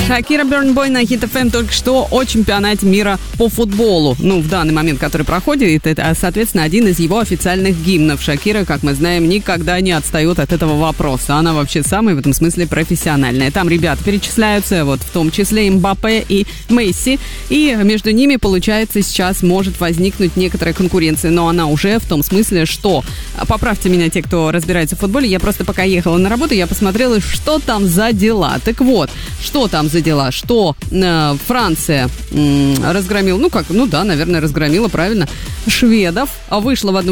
Шакира Burna Boy на Hit FM только что о чемпионате мира по футболу. Ну, в данный момент, который проходит, это, соответственно, один из его официальных гимнов. Шакира, как мы знаем, никогда не отстает от этого вопроса. Она вообще самая в этом смысле профессиональная. Там ребята перечисляются, вот в том числе Мбаппе и Месси. И между ними, получается, сейчас может возникнуть некоторая конкуренция. Но она уже в том смысле, что... Поправьте меня, те, кто разбирается в футболе. Я просто пока ехала на работу, я посмотрела, что там за дела. Так вот, что там за дела? Что Франция разгромила, наверное, разгромила, правильно, шведов. Вышла в одну